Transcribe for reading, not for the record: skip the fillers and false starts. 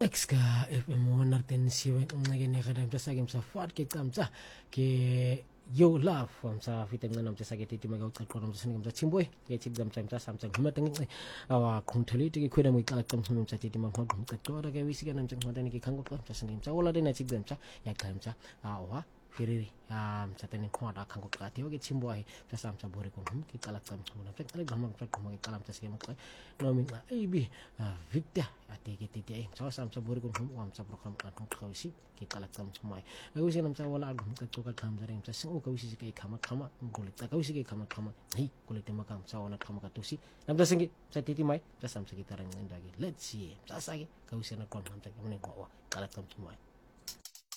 Exka FM natin siwen ngene kadam sa sagim sa fat ke kamsa ke yo love sa fitem nanam sa sagiti ti magaw ka konom sa ngam sa chimboy ke chibdam sa samsang humatang awa khungthali ti khweda mu kala kam hunum sa ti mang hon ka tora ke wisiga nam chang madani ke khangok sa sangim sa wala de na chibdam sa ya kam sa awa firiri sa tani khwada khangok ka ti ke chimboy sa samsa bore ko hum ki kala kam hunum sa kala gamang sa ko magi kalam sa sigam ka no min ai bi victa ati ke ti ai sa samsa bore ko hum am sa program kan khawsi ki kala kam sumai aku sih nam sa wala agum ka to ka kam zarim sa sing ka wisi ke khama kulit ta ka wisi ke khama hi kulit ma kam sa wana khama ka tusi nam sa singi sa titi mai sa samsa kita rang ndagi let's see sa sagi ka wisi na kon nam sa ke mene ko kala kam sumai